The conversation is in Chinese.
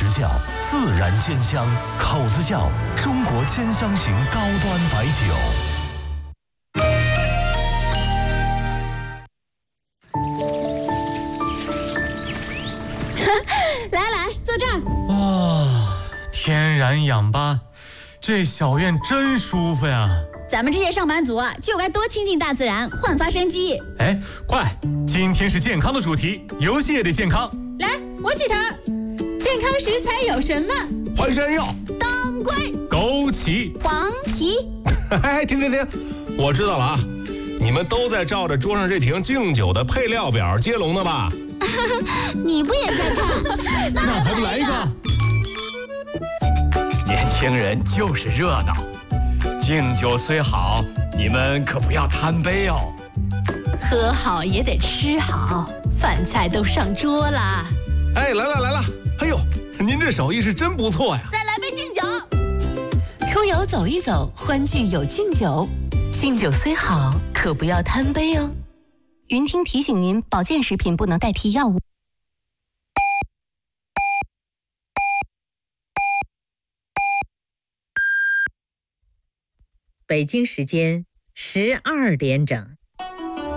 窖，自然鲜香。口子窖，中国鲜香型高端白酒。 来，坐这儿。 天然氧吧，这小院真舒服呀。 咱们这些上班族啊，就该多亲近大自然，焕发生机。 哎，快！今天是健康的主题，游戏也得健康。 来，我起头。健康食材有什么？ 淮山药、 当归、 枸杞、 黄芪。 哎，停！我知道了啊，你们都在照着桌上这瓶敬酒的配料表接龙呢吧？ 你不也在看？ 那还不来一个？ 年轻人就是热闹，敬酒虽好，你们可不要贪杯哦。 喝好也得吃好，饭菜都上桌啦。 哎，来了！哎呦，您这手艺是真不错呀！ 再来杯敬酒。 出游走一走，欢聚有敬酒。敬酒虽好，可不要贪杯哦。云听提醒您，保健食品不能代替药物。 北京时间12点整。